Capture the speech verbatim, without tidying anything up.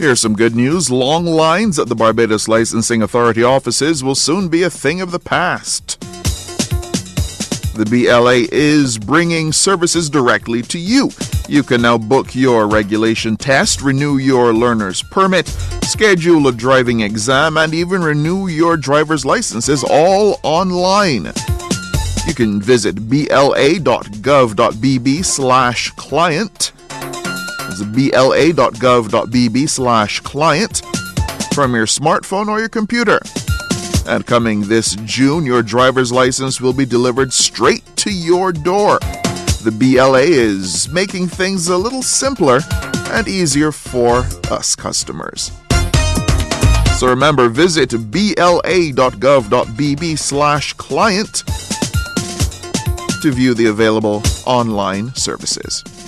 Here's some good news. Long lines at the Barbados Licensing Authority offices will soon be a thing of the past. The B L A is bringing services directly to you. You can now book your regulation test, renew your learner's permit, schedule a driving exam, and even renew your driver's licenses all online. You can visit bla.gov.bb slash client. That's bla.gov.bb slash client from your smartphone or your computer. And coming this June, your driver's license will be delivered straight to your door. The B L A is making things a little simpler and easier for us customers. So remember, visit bla.gov.bb slash client to view the available online services.